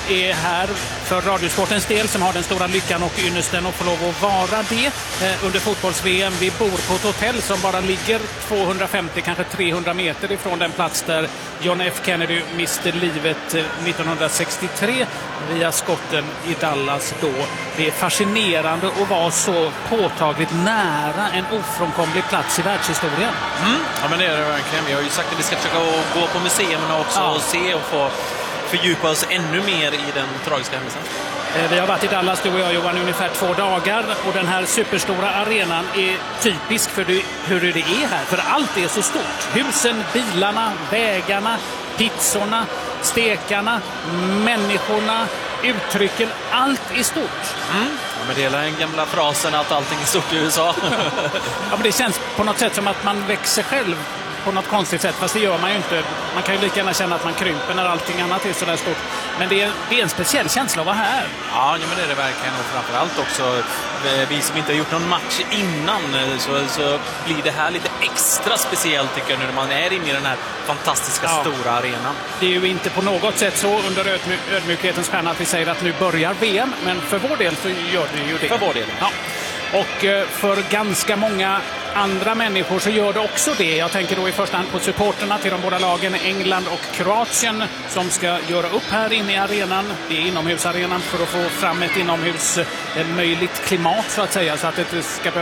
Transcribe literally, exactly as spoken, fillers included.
är här för Radiosportens del som har den stora lyckan och ynnesten att få lov att vara det eh, under fotbolls-V M. Vi bor på ett hotell som bara ligger tvåhundrafemtio, kanske trehundra meter ifrån den plats där John F. Kennedy miste livet eh, nittonhundrasextiotre via skotten i Dallas då. Det är fascinerande att vara så påtagligt nära en ofrånkomlig plats i världshistorien. Mm. Ja, men det är det verkligen. Vi har ju sagt att vi ska försöka gå på museerna också ja. och se och få fördjupa oss ännu mer i den tragiska händelsen. Vi har varit i Dallas, du och jag, Johan, ungefär två dagar. Och den här superstora arenan är typisk för hur det är här. För allt är så stort. Husen, bilarna, vägarna, pizzorna, stekarna, människorna, uttrycken. Allt är stort. Mm. Ja, men det är den gamla frasen att allting är stort i U S A. Ja, men det känns på något sätt som att man växer själv på något konstigt sätt, fast det gör man ju inte. Man kan ju lika gärna känna att man krymper när allting annat är så där stort. Men det är, det är en speciell känsla att vara här. Ja, men det är det verkligen. Och framförallt också vi som inte har gjort någon match innan, så, så blir det här lite extra speciellt tycker jag nu när man är inne i den här fantastiska ja. stora arenan. Det är ju inte på något sätt så under ödmy- ödmjukhetens stjärna att vi säger att nu börjar V M, men för vår del så gör det ju det. För vår del. Ja. Och för ganska många andra människor så gör det också det. Jag tänker då i första hand på supporterna till de båda lagen England och Kroatien som ska göra upp här inne i arenan. Det är inomhusarenan för att få fram ett inomhus möjligt klimat så att säga, så att det ska